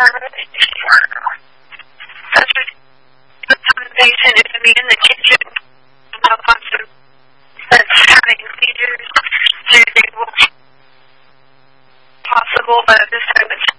That's what the patient is to be in the kitchen. That's having seizures. So they will possible, but this time it's